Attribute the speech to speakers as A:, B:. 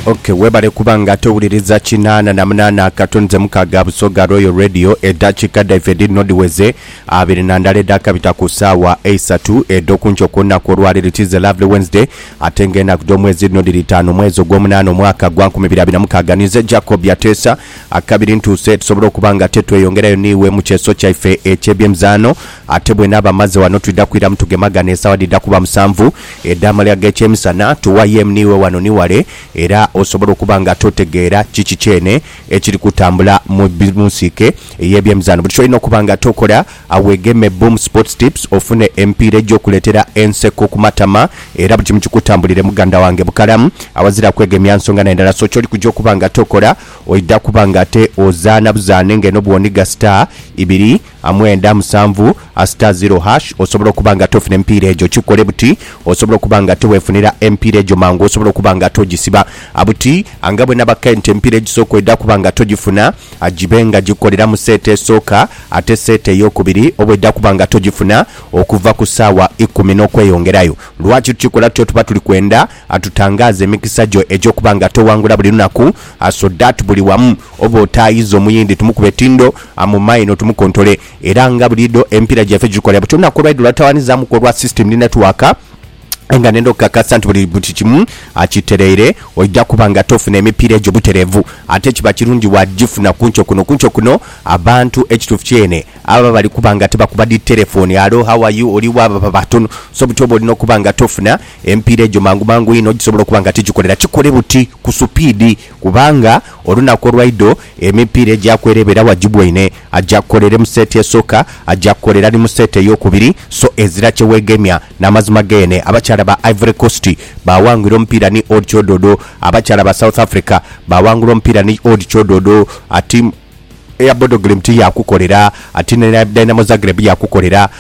A: Okay, webale kubanga towuliriza kinana na munana katonze mukaga Busoga Royal Radio edakika David Nodiweze abiri nandale daka bitakusawa A3 edokuncho konna korwali litize Lovely Wednesday atengena kudomwezi nodiri 5 mwezi gw'omunana mwaka gwa 2026 nize Jacob Yatesa akabiri ntuse tusobolo kubanga tetwe yongerayo niwe mu kyeso kyaife eky'ebyemzano atebwe n'abamaze wano tudakwira mutugemagane sawadi dakuba musanvu edamali agechemsana tuwaye mniwe wano niwale era osobola kubanga totegeera chichi chene ekiri kutambula mu musike yebyemzano butisho ino kubanga tokola awegeme boom sports tips ofune empire jo kuletera enseko kumatama era buti mchukutambulire muganda wange bukalamu awazira kwegemya nsonga na endala so choli kujo kubanga tokola oida kubanga te ozana buzane ngeno bwoniga star ibiri amwenda musanvu star 0 hash osobola kubanga tofune empire ejo chikole buti osobola kubanga tewefunira empire ejo mangu osobola kubanga tojisiba abuti angabwe nabakente empire ejo soko eda kubanga tojifuna ajibenga jikolera mu sete soka ate sete yokubiri obweda kubanga tojifuna okuva ku sawa 10 n'okweyongerayo lwaki tukikola tuba tuli kwenda atutangaze mikisajo ejo kubanga towangula buli lunaku so that buli wamu obo tayizo muyindi tumukube tindo amumaino tumukontole era nga bulido empira jafe jikolera butuna ko radio latawaniza mukolwa system ni network enga nendo kakasante buli butichimu achitereire ojja kubanga tofuna emipira ejo buterevu ate kiba kirungi wajifuna kuncho kuno abantu ekitufu kyene aba bali kubanga tebakuba di telefone alo how are you oli waba babatono so butobo lino kubanga tofuna empira ejo mangu ino gisobola kubanga tijikolera kikole buti ku speed kubanga oluna ko raido emipira ejo akwerebera wajibwe ine ajja kolere musete soka ajja kolera ni musete yokubiri so ezira chewegemya namazima gene abacha ba Ivory Coast bawangiro mpira ni Old Chododo abachala ba South Africa bawangiro mpira ni Old Chododo ati Air Bodo Glimti yakukolera ati Dynamo Zagreb yakukolera